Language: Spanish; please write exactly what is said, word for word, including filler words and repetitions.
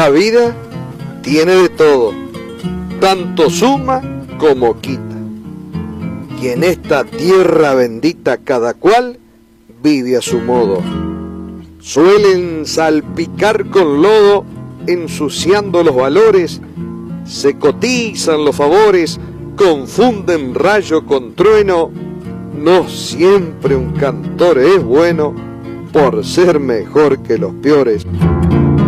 La vida tiene de todo, tanto suma como quita. Y en esta tierra bendita cada cual vive a su modo. Suelen salpicar con lodo, ensuciando los valores, se cotizan los favores, confunden rayo con trueno. No siempre un cantor es bueno por ser mejor que los peores.